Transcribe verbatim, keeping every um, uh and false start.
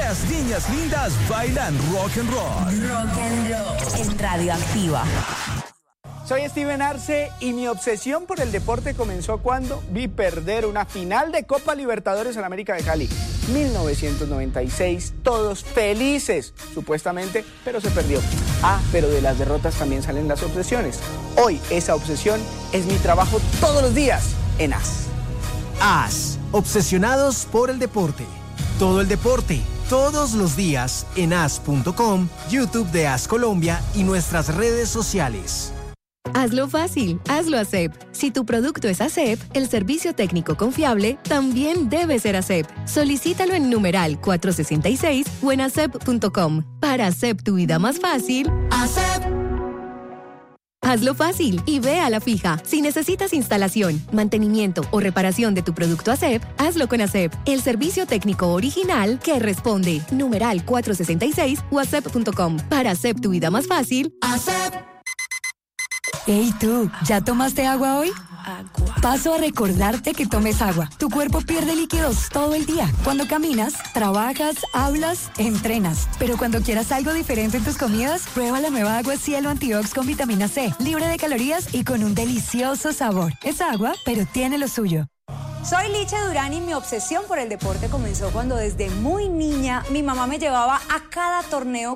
Tres niñas lindas bailan rock and roll. Rock and roll en Radioactiva. Soy Steven Arce y mi obsesión por el deporte comenzó cuando vi perder una final de Copa Libertadores en América de Cali. mil novecientos noventa y seis, todos felices, supuestamente, pero se perdió. Ah, pero de las derrotas también salen las obsesiones. Hoy esa obsesión es mi trabajo todos los días en A S. A S, obsesionados por el deporte. Todo el deporte, todos los días en A S punto com, YouTube de A S Colombia y nuestras redes sociales. Hazlo fácil, hazlo A S E P. Si tu producto es A S E P, el servicio técnico confiable también debe ser A S E P. Solicítalo en numeral cuatrocientos sesenta y seis o en asep punto com. Para A S E P tu vida más fácil, A S E P. Hazlo fácil y ve a la fija. Si necesitas instalación, mantenimiento o reparación de tu producto A S E P, hazlo con A S E P. El servicio técnico original que responde. Numeral cuatrocientos sesenta y seis o asep punto com. Para A S E P tu vida más fácil, A S E P. Hey tú, ¿ya tomaste agua hoy? Paso a recordarte que tomes agua. Tu cuerpo pierde líquidos todo el día. Cuando caminas, trabajas, hablas, entrenas. Pero cuando quieras algo diferente en tus comidas, prueba la nueva agua Cielo Antiox con vitamina C, libre de calorías y con un delicioso sabor. Es agua, pero tiene lo suyo. Soy Licha Durán y mi obsesión por el deporte comenzó cuando desde muy niña mi mamá me llevaba a cada torneo